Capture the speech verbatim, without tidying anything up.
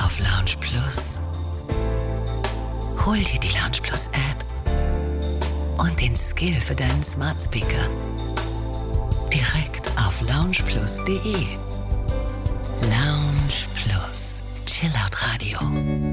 auf Lounge Plus. Hol dir die Lounge Plus App und den Skill für deinen Smart Speaker. Direkt auf lounge plus punkt de. Lounge Plus. Chillout Radio.